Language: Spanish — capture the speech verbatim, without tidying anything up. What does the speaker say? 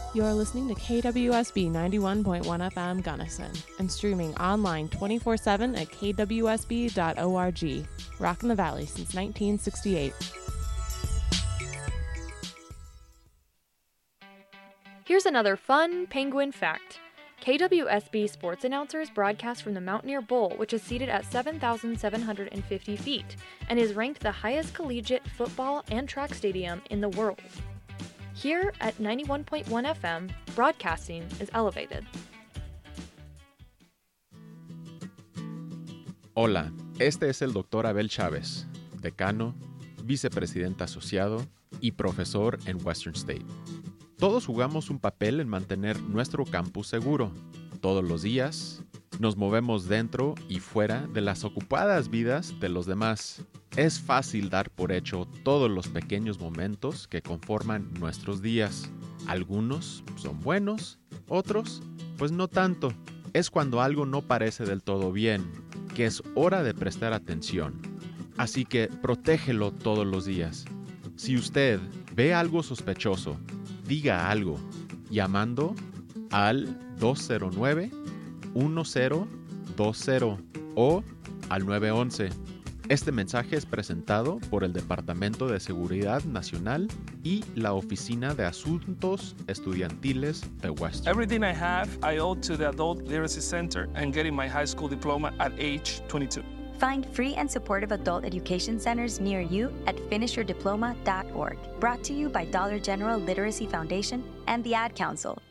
You're listening to K W S B ninety-one point one F M Gunnison and streaming online twenty-four seven at k w s b dot org. Rockin' the Valley since nineteen sixty-eight. Here's another fun Penguin fact. K W S B sports announcers broadcast from the Mountaineer Bowl, which is seated at seven thousand seven hundred fifty feet and is ranked the highest collegiate football and track stadium in the world. Here at ninety-one point one F M, broadcasting is elevated. Hola, este es el doctor Abel Chávez, decano, vicepresidente asociado y profesor en Western State. Todos jugamos un papel en mantener nuestro campus seguro. Todos los días nos movemos dentro y fuera de las ocupadas vidas de los demás. Es fácil dar por hecho todos los pequeños momentos que conforman nuestros días. Algunos son buenos, otros, pues no tanto. Es cuando algo no parece del todo bien, que es hora de prestar atención. Así que protégelo todos los días. Si usted ve algo sospechoso, diga algo, llamando al dos cero nueve, uno cero dos cero o al nueve once. Este mensaje es presentado por el Departamento de Seguridad Nacional y la Oficina de Asuntos Estudiantiles de Western. Everything I have, I owe to the Adult Literacy Center and getting my high school diploma at age twenty-two. Find free and supportive adult education centers near you at finish your diploma dot org. Brought to you by Dollar General Literacy Foundation and the Ad Council.